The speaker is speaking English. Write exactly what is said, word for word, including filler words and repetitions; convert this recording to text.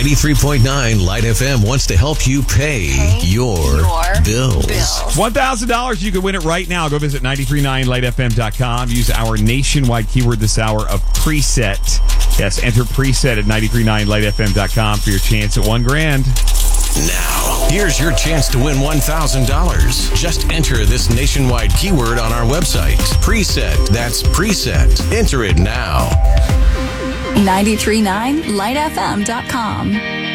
ninety-three point nine Light F M wants to help you pay, pay your, your bills. bills. one thousand dollars, you can win it right now. Go visit nine three nine light f m dot com. Use our nationwide keyword this hour of preset. Yes, enter preset at nine three nine light f m dot com for your chance at one grand. Now, here's your chance to win one thousand dollars. Just enter this nationwide keyword on our website. Preset. That's preset. Enter it now. nine three nine light f m dot com.